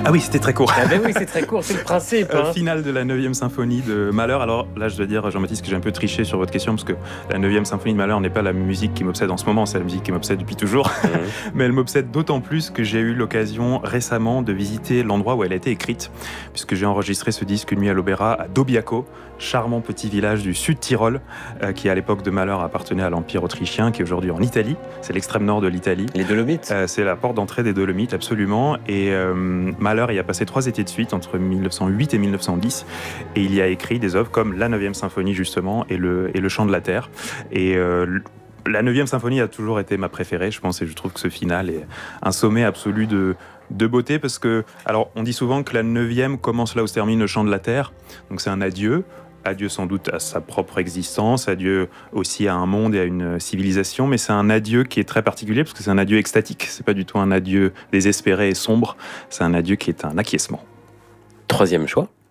Ah oui, c'était très court. Ah ben oui, c'est très court, c'est le principe. Finale de la 9e symphonie de Mahler. Alors là, je dois dire, Jean-Baptiste, que j'ai un peu triché sur votre question, parce que la 9e symphonie de Mahler n'est pas la musique qui m'obsède en ce moment, c'est la musique qui m'obsède depuis toujours. Mais elle m'obsède d'autant plus que j'ai eu l'occasion récemment de visiter l'endroit où elle a été écrite, puisque j'ai enregistré ce disque Une nuit à l'opéra à Dobiaco, charmant petit village du sud Tyrol, qui à l'époque de Mahler appartenait à l'Empire autrichien, qui est aujourd'hui en Italie. C'est l'extrême nord de l'Italie. Les Dolomites. C'est la porte d'entrée des Dolomites, absolument. Et Mahler y a passé 3 étés de suite, entre 1908 et 1910. Et il y a écrit des œuvres comme la 9e symphonie, justement, et le Chant de la Terre. Et la 9e symphonie a toujours été ma préférée, je pense, et je trouve que ce final est un sommet absolu de beauté, parce que, alors, on dit souvent que la 9e commence là où se termine le Chant de la Terre. Donc c'est un adieu. Adieu sans doute à sa propre existence, adieu aussi à un monde et à une civilisation, mais c'est un adieu qui est très particulier parce que c'est un adieu extatique, c'est pas du tout un adieu désespéré et sombre, c'est un adieu qui est un acquiescement. Troisième choix.